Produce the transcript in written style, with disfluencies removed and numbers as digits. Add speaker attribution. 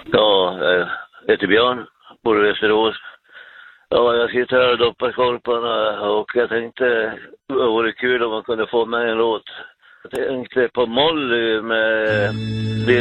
Speaker 1: Ja, jag heter Björn, bor i Västerås. Ja, jag sitter här och doppar korparna och jag tänkte det vore kul om man kunde få med en låt. Jag tänkte på Molly med